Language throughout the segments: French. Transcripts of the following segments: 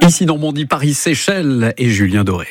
Ici Normandie, Paris, Seychelles et Julien Doré.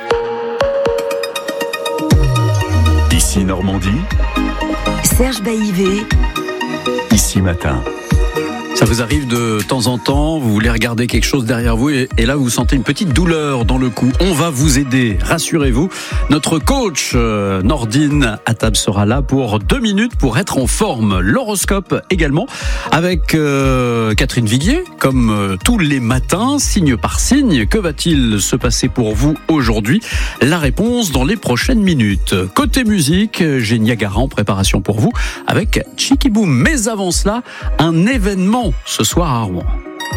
Ici Normandie, Serge Baïvé. Ici Matin. Ça vous arrive de temps en temps, vous voulez regarder quelque chose derrière vous et là vous sentez une petite douleur dans le cou. On va vous aider, rassurez-vous. Notre coach Nordine Attab sera là pour 2 minutes pour être en forme. L'horoscope également avec Catherine Viguier, comme tous les matins, signe par signe. Que va-t-il se passer pour vous aujourd'hui? La réponse dans les prochaines minutes. Côté musique, j'ai Niagara en préparation pour vous avec Chicky Boom. Mais avant cela, un événement ce soir à Rouen.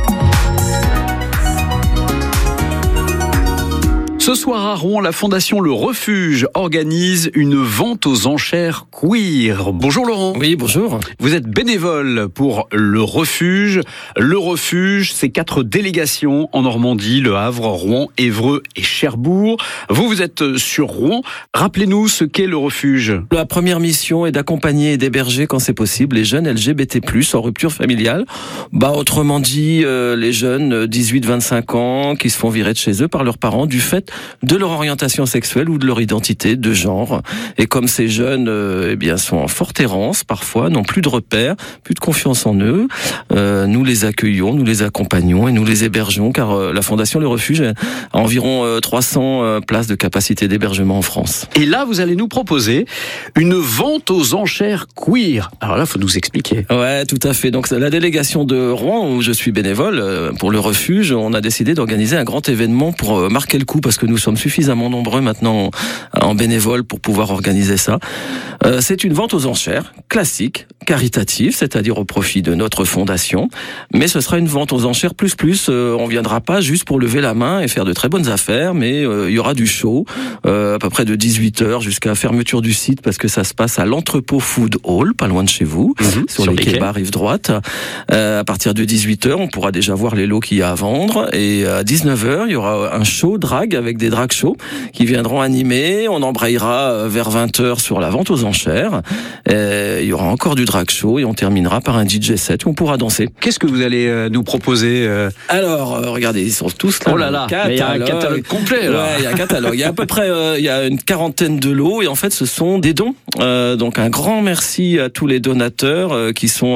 Ce soir à Rouen, la Fondation Le Refuge organise une vente aux enchères queer. Bonjour Laurent. Oui, bonjour. Vous êtes bénévole pour Le Refuge. Le Refuge, c'est 4 délégations en Normandie, Le Havre, Rouen, Évreux et Cherbourg. Vous êtes sur Rouen. Rappelez-nous ce qu'est Le Refuge. La première mission est d'accompagner et d'héberger, quand c'est possible, les jeunes LGBT+, en rupture familiale. Autrement dit, les jeunes 18-25 ans qui se font virer de chez eux par leurs parents du fait de leur orientation sexuelle ou de leur identité de genre. Et comme ces jeunes sont en forte errance, parfois, n'ont plus de repères, plus de confiance en eux, nous les accueillons, nous les accompagnons et nous les hébergeons, car la Fondation Le Refuge a environ 300 places de capacité d'hébergement en France. Et là, vous allez nous proposer une vente aux enchères queer. Alors là, il faut nous expliquer. Ouais, tout à fait. Donc la délégation de Rouen, où je suis bénévole pour Le Refuge, on a décidé d'organiser un grand événement pour marquer le coup, parce que nous sommes suffisamment nombreux maintenant en bénévoles pour pouvoir organiser ça. C'est une vente aux enchères classique, caritative, c'est-à-dire au profit de notre fondation, mais ce sera une vente aux enchères plus. On viendra pas juste pour lever la main et faire de très bonnes affaires, mais il y aura du show, à peu près de 18h jusqu'à fermeture du site, parce que ça se passe à l'entrepôt Food Hall, pas loin de chez vous, sur les quais Bas, rive droite. À partir de 18h, on pourra déjà voir les lots qu'il y a à vendre, et à 19h, il y aura un show drag avec des drag shows qui viendront animer. On embrayera vers 20h sur la vente aux enchères. Il y aura encore du drag show et on terminera par un DJ set où on pourra danser. Qu'est-ce que vous allez nous proposer Alors, regardez, ils sont tous là. Oh là là, il y a un catalogue complet là. Ouais, il y a un catalogue. Il y a à peu près il y a une 40aine de lots et en fait ce sont des dons. Donc un grand merci à tous les donateurs qui sont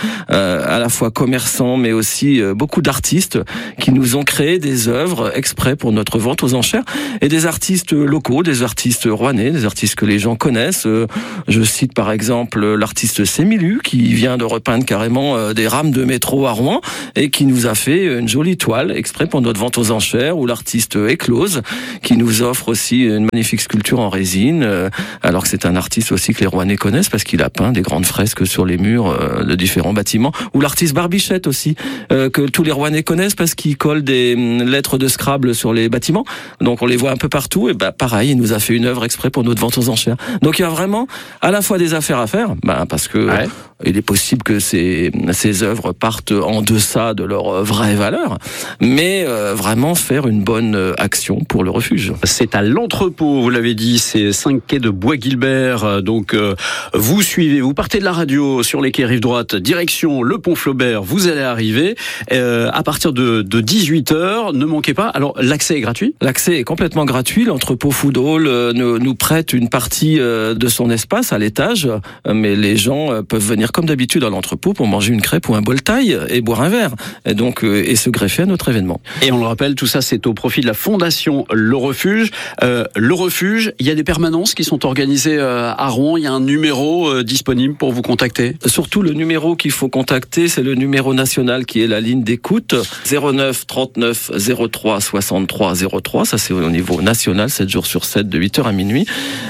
à la fois commerçants mais aussi beaucoup d'artistes qui nous ont créé des œuvres exprès pour notre vente aux enchères, et des artistes locaux, des artistes rouennais, des artistes que les gens connaissent. Je cite par exemple l'artiste Sémilu qui vient de repeindre carrément des rames de métro à Rouen et qui nous a fait une jolie toile exprès pour notre vente aux enchères, ou l'artiste Éclose qui nous offre aussi une magnifique sculpture en résine, alors que c'est un artiste aussi que les Rouennais connaissent parce qu'il a peint des grandes fresques sur les murs de différents bâtiments, ou l'artiste Barbichette aussi que tous les Rouennais connaissent parce qu'il colle des lettres de Scrabble sur les bâtiments, donc on les voit un peu partout. Et pareil, il nous a fait une œuvre exprès pour notre vente aux enchères. Donc il y a vraiment à la fois des affaires à faire, parce que il est possible que ces œuvres partent en deçà de leur vraie valeur, mais vraiment faire une bonne action pour le refuge. C'est à l'entrepôt, vous l'avez dit, c'est 5 quais de Bois-Guilbert. Donc vous suivez, vous partez de la radio sur les quais rive droite, direction le pont Flaubert, vous allez arriver à partir de 18h, ne manquez pas. Alors l'accès est gratuit ? L'accès est complètement gratuit. L'entrepôt Food Hall nous prête une partie de son espace à l'étage, mais les gens peuvent venir comme d'habitude à l'entrepôt pour manger une crêpe ou un bol thaï et boire un verre, et donc et se greffer à notre événement. Et on le rappelle, tout ça c'est au profit de la Fondation Le Refuge. Le Refuge, il y a des permanences qui sont organisées à Rouen. Il y a un numéro disponible pour vous contacter. Surtout le numéro qu'il faut contacter, c'est le numéro national qui est la ligne d'écoute 09 39 03 63 03. Ça c'est au niveau national, 7 jours sur 7 de 8h à minuit.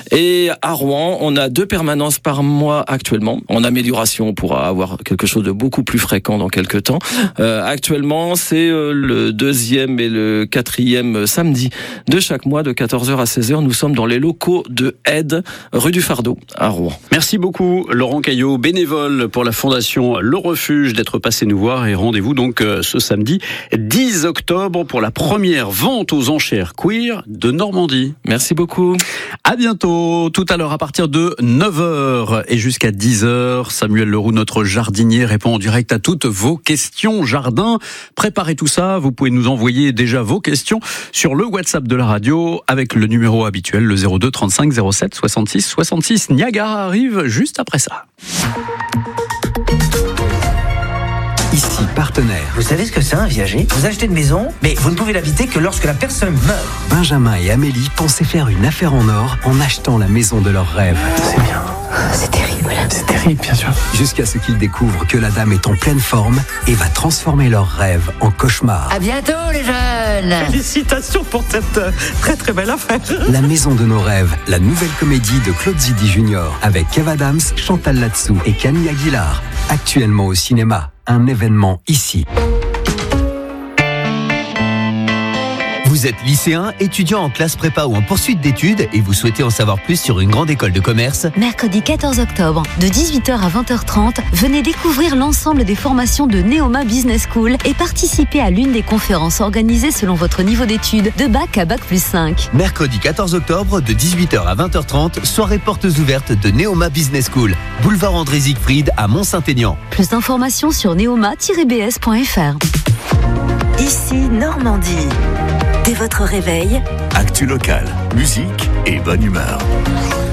Et à Rouen, on a 2 permanences par mois actuellement. En amélioration, on pourra avoir quelque chose de beaucoup plus fréquent dans quelques temps. Actuellement, c'est le 2e et le 4e samedi de chaque mois de 14h à 16h. Nous sommes dans les locaux de Aide, rue du Fardeau, à Rouen. Merci beaucoup, Laurent Caillot, bénévole pour la Fondation Le Refuge, d'être passé nous voir, et rendez-vous donc ce samedi 10 octobre pour la première vente aux enchères univers queer de Normandie. Merci beaucoup. À bientôt. Tout à l'heure, à partir de 9h et jusqu'à 10h, Samuel Leroux, notre jardinier, répond en direct à toutes vos questions jardin. Préparez tout ça. Vous pouvez nous envoyer déjà vos questions sur le WhatsApp de la radio avec le numéro habituel, le 02 35 07 66 66. Niagara arrive juste après ça. Ici, partenaire. Vous savez ce que c'est un viager? Vous achetez une maison, mais vous ne pouvez l'habiter que lorsque la personne meurt. Benjamin et Amélie pensaient faire une affaire en or en achetant la maison de leurs rêves. C'est bien. C'est terrible. C'est terrible, bien sûr. Jusqu'à ce qu'ils découvrent que la dame est en pleine forme et va transformer leurs rêves en cauchemar. À bientôt les jeunes. Félicitations pour cette très très belle affaire. La maison de nos rêves, la nouvelle comédie de Claude Zidi Junior avec Kev Adams, Chantal Latsou et Camille Aguilar. Actuellement au cinéma, un événement ici. Vous êtes lycéen, étudiant en classe prépa ou en poursuite d'études et vous souhaitez en savoir plus sur une grande école de commerce? Mercredi 14 octobre, de 18h à 20h30, venez découvrir l'ensemble des formations de Neoma Business School et participer à l'une des conférences organisées selon votre niveau d'études, de bac à bac plus 5. Mercredi 14 octobre, de 18h à 20h30, soirée portes ouvertes de Neoma Business School, boulevard André Siegfried à Mont-Saint-Aignan. Plus d'informations sur neoma-bs.fr. Ici Normandie. Dès votre réveil, Actu locale, musique et bonne humeur.